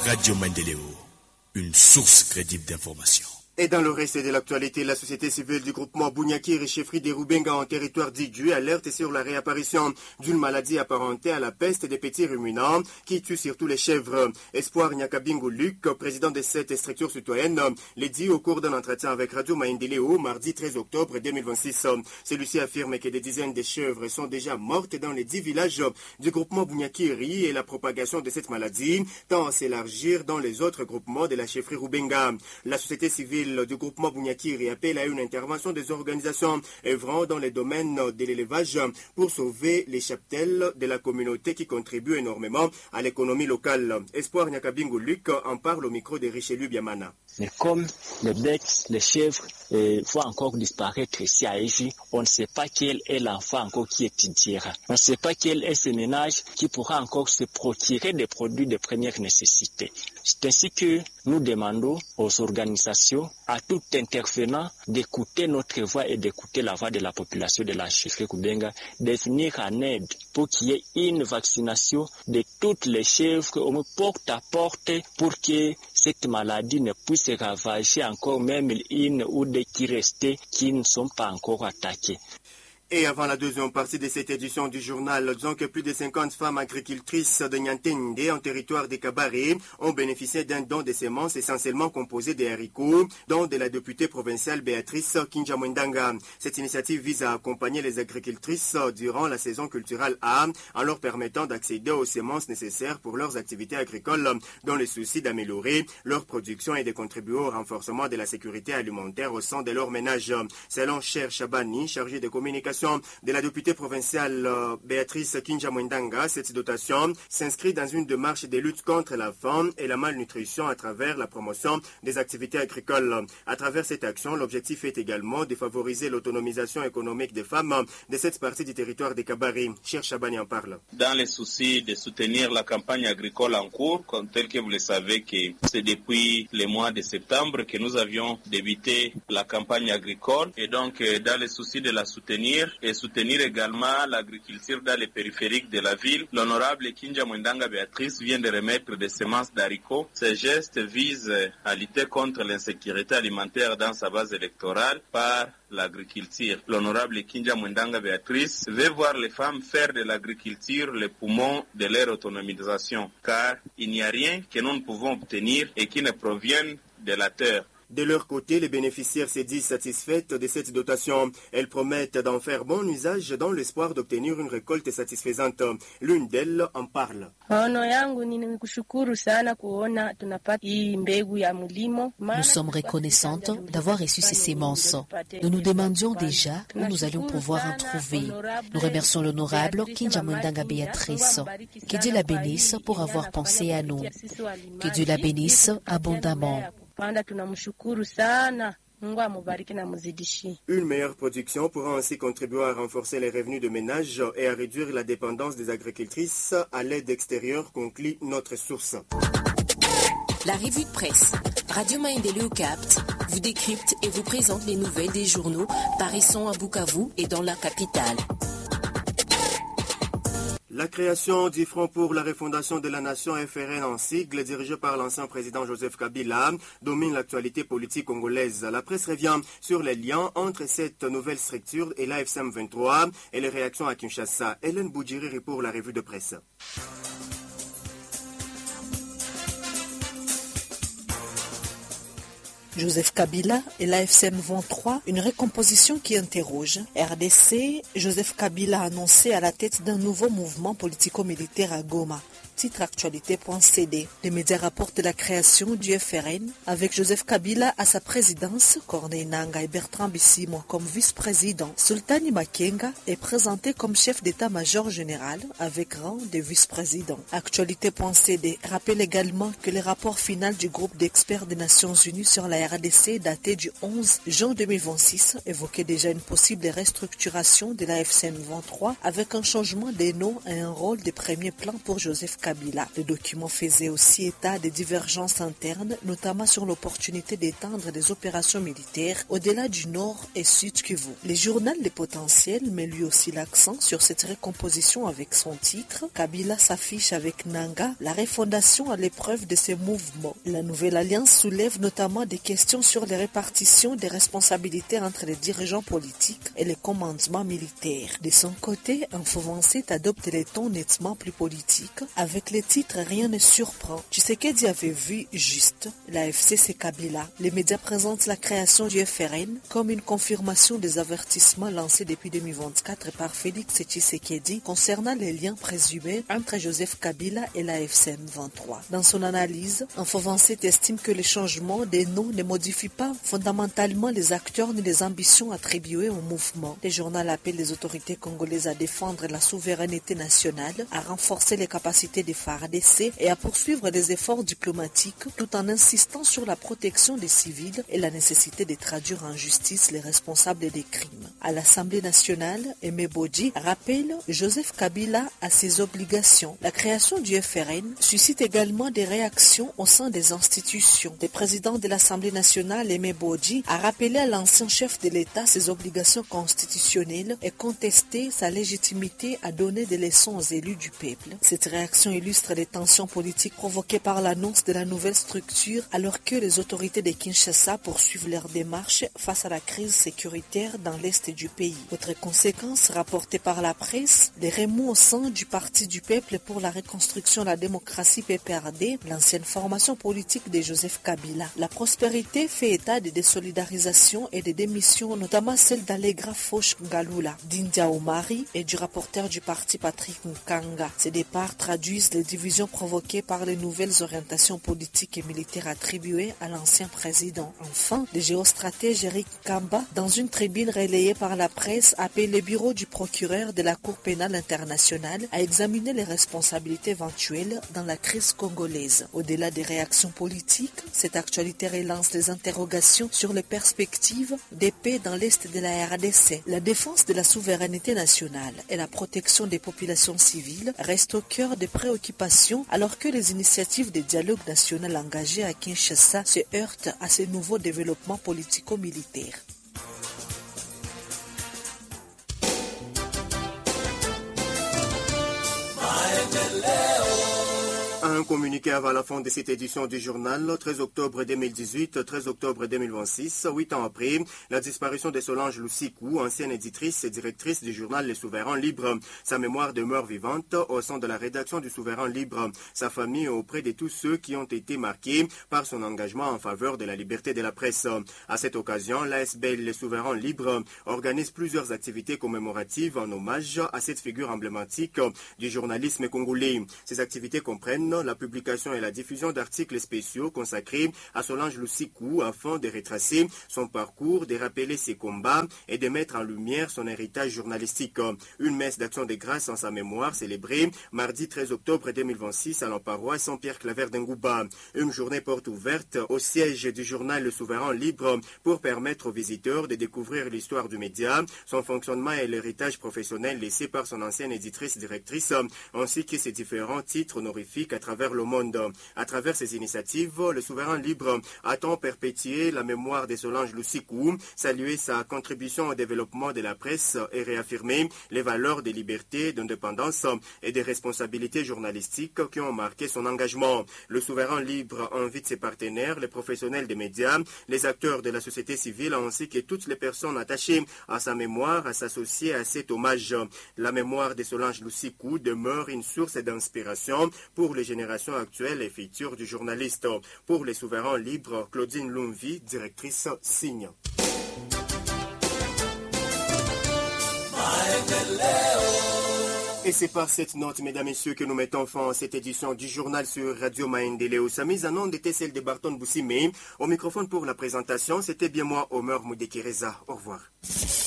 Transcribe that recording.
Radio Maendeleo, une source crédible d'information. Et dans le reste de l'actualité, la société civile du groupement Bunyakiri et chefferie des Rubenga en territoire d'Idju alerte sur la réapparition d'une maladie apparentée à la peste des petits ruminants qui tue surtout les chèvres. Espoir Nyakabingu Luc, président de cette structure citoyenne, l'a dit au cours d'un entretien avec Radio Maendeleo mardi 13 octobre 2026. Celui-ci affirme que des dizaines de chèvres sont déjà mortes dans les 10 villages du groupement Bunyakiri et la propagation de cette maladie tend à s'élargir dans les autres groupements de la chefferie Rubenga. La société civile du groupement Bunyakiri appelle à une intervention des organisations œuvrant dans les domaines de l'élevage pour sauver les cheptels de la communauté qui contribuent énormément à l'économie locale. Espoir Nyakabingu Luc en parle au micro de Richelieu Biamana. Mais comme les bêtes, les chèvres vont encore disparaître ici à Iji, on ne sait pas quel est l'enfant encore qui étudiera. On ne sait pas quel est ce ménage qui pourra encore se procurer des produits de première nécessité. C'est ainsi que nous demandons aux organisations, à tout intervenant, d'écouter notre voix et d'écouter la voix de la population de la chefferie Rubenga, de venir en aide pour qu'il y ait une vaccination de toutes les chèvres au moins porte à porte pour que cette maladie ne puisse ravager encore même une ou deux qui restaient qui ne sont pas encore attaquées. Et avant la deuxième partie de cette édition du journal, disons que plus de 50 femmes agricultrices de Nyantende en territoire de Kabare ont bénéficié d'un don de semences essentiellement composé de haricots, dont de la députée provinciale Béatrice Kinjamwendanga. Cette initiative vise à accompagner les agricultrices durant la saison culturelle A en leur permettant d'accéder aux semences nécessaires pour leurs activités agricoles dans le souci d'améliorer leur production et de contribuer au renforcement de la sécurité alimentaire au sein de leur ménage. Selon Cher Chabani, chargé de communication de la députée provinciale Béatrice Kinjamwendanga, cette dotation s'inscrit dans une démarche de lutte contre la faim et la malnutrition à travers la promotion des activités agricoles. À travers cette action, l'objectif est également de favoriser l'autonomisation économique des femmes de cette partie du territoire de Kabare. Cher Chabani en parle. Dans les soucis de soutenir la campagne agricole en cours, tel que vous le savez que c'est depuis le mois de septembre que nous avions débuté la campagne agricole et donc dans les soucis de la soutenir et soutenir également l'agriculture dans les périphériques de la ville. L'honorable Kinjamwendanga Béatrice vient de remettre des semences d'haricots. Ce geste vise à lutter contre l'insécurité alimentaire dans sa base électorale par l'agriculture. L'honorable Kinjamwendanga Béatrice veut voir les femmes faire de l'agriculture le poumon de leur autonomisation, car il n'y a rien que nous ne pouvons obtenir et qui ne provienne de la terre. De leur côté, les bénéficiaires se disent satisfaites de cette dotation. Elles promettent d'en faire bon usage dans l'espoir d'obtenir une récolte satisfaisante. L'une d'elles en parle. Nous sommes reconnaissantes d'avoir reçu ces semences. Nous nous demandions déjà où nous allions pouvoir en trouver. Nous remercions l'honorable Kinjamwendanga Béatrice. Que Dieu la bénisse pour avoir pensé à nous. Que Dieu la bénisse abondamment. Une meilleure production pourra ainsi contribuer à renforcer les revenus de ménage et à réduire la dépendance des agricultrices à l'aide extérieure, conclut notre source. La revue de presse. Radio Maendeleo capte, vous décrypte et vous présente les nouvelles des journaux paraissant à Bukavu et dans la capitale. La création du Front pour la refondation de la nation FRN en sigle, dirigé par l'ancien président Joseph Kabila, domine l'actualité politique congolaise. La presse revient sur les liens entre cette nouvelle structure et l'AFCM 23 et les réactions à Kinshasa. Hélène Boudjiri pour la revue de presse. Joseph Kabila et l'AFCM 23, une recomposition qui interroge. RDC, Joseph Kabila annoncé à la tête d'un nouveau mouvement politico-militaire à Goma. Titre actualité.cd. Les médias rapportent la création du FRN avec Joseph Kabila à sa présidence, Corneille Nangaa et Bertrand Bisimwa comme vice-président. Sultani Makenga est présenté comme chef d'état-major général avec rang de vice-président. Actualité.cd rappelle également que le rapport final du groupe d'experts des Nations Unies sur la RDC daté du 11 juin 2026 évoquait déjà une possible restructuration de la FCM 23 avec un changement des noms et un rôle de premier plan pour Joseph Kabila. Kabila. Le document faisait aussi état des divergences internes, notamment sur l'opportunité d'étendre des opérations militaires au-delà du nord et sud Kivu. Le journal Les Potentiels met lui aussi l'accent sur cette récomposition avec son titre « Kabila s'affiche avec Nanga, la refondation à l'épreuve de ses mouvements ». La nouvelle alliance soulève notamment des questions sur les répartitions des responsabilités entre les dirigeants politiques et les commandements militaires. De son côté, Info 27 adopte les tons nettement plus politiques. Avec les titres « Rien ne surprend ». Tshisekedi avait vu juste. L'AFC c'est Kabila. Les médias présentent la création du FRN comme une confirmation des avertissements lancés depuis 2024 par Félix Tshisekedi concernant les liens présumés entre Joseph Kabila et l'AFC M23. Dans son analyse, Info 27 estime que le changement des noms ne modifie pas fondamentalement les acteurs ni les ambitions attribuées au mouvement. Le journal appelle les autorités congolaises à défendre la souveraineté nationale, à renforcer les capacités des FARDC et à poursuivre des efforts diplomatiques tout en insistant sur la protection des civils et la nécessité de traduire en justice les responsables des crimes. À l'Assemblée nationale, Aimé Bodji rappelle Joseph Kabila à ses obligations. La création du FRN suscite également des réactions au sein des institutions. Le président de l'Assemblée nationale, Aimé Bodji, a rappelé à l'ancien chef de l'État ses obligations constitutionnelles et contesté sa légitimité à donner des leçons aux élus du peuple. Cette réaction illustre les tensions politiques provoquées par l'annonce de la nouvelle structure alors que les autorités de Kinshasa poursuivent leur démarche face à la crise sécuritaire dans l'est du pays. Autre conséquence rapportée par la presse, les remous au sein du Parti du Peuple pour la reconstruction de la démocratie PPRD, l'ancienne formation politique de Joseph Kabila. La prospérité fait état de désolidarisation et de démissions, notamment celle d'Allegra Foch Ngalula, d'India Omari et du rapporteur du parti Patrick Nkanga. Ces départs traduisent les divisions provoquées par les nouvelles orientations politiques et militaires attribuées à l'ancien président. Enfin, le géostratège Eric Kamba, dans une tribune relayée par la presse, appelle le bureau du procureur de la Cour pénale internationale à examiner les responsabilités éventuelles dans la crise congolaise. Au-delà des réactions politiques, cette actualité relance les interrogations sur les perspectives de paix dans l'est de la RDC. La défense de la souveraineté nationale et la protection des populations civiles restent au cœur des préoccupations alors que les initiatives de dialogue national engagées à Kinshasa se heurtent à ces nouveaux développements politico-militaires. Un communiqué avant la fin de cette édition du journal, 13 octobre 2018, 13 octobre 2026, 8 ans après la disparition de Solange Lusikou, ancienne éditrice et directrice du journal Le Souverain Libre. Sa mémoire demeure vivante au sein de la rédaction du Souverain Libre, sa famille auprès de tous ceux qui ont été marqués par son engagement en faveur de la liberté de la presse. À cette occasion, l'ASBL Le Souverain Libre organise plusieurs activités commémoratives en hommage à cette figure emblématique du journalisme congolais. Ces activités comprennent la publication et la diffusion d'articles spéciaux consacrés à Solange Lusikou afin de retracer son parcours, de rappeler ses combats et de mettre en lumière son héritage journalistique. Une messe d'action de grâce en sa mémoire célébrée mardi 13 octobre 2026 à l'Amparois Saint-Pierre-Claver d'Ngouba. Une journée porte ouverte au siège du journal Le Souverain Libre pour permettre aux visiteurs de découvrir l'histoire du média, son fonctionnement et l'héritage professionnel laissé par son ancienne éditrice-directrice, ainsi que ses différents titres honorifiques à travers le monde. À travers ces initiatives, le Souverain Libre attend perpétuer la mémoire de Solange Lusikou, saluer sa contribution au développement de la presse et réaffirmer les valeurs de liberté, d'indépendance et de responsabilité journalistique qui ont marqué son engagement. Le Souverain Libre invite ses partenaires, les professionnels des médias, les acteurs de la société civile ainsi que toutes les personnes attachées à sa mémoire à s'associer à cet hommage. La mémoire de Solange Lusikou demeure une source d'inspiration pour les générations actuelles et futures du journaliste. Pour les Souverains Libres, Claudine Lumvi, directrice Signe. Et c'est par cette note, mesdames et messieurs, que nous mettons fin à cette édition du journal sur Radio Maendeleo. Sa mise en onde était celle de Barton Boussime. Au microphone pour la présentation, c'était bien moi, Omer Moudekireza. Au revoir.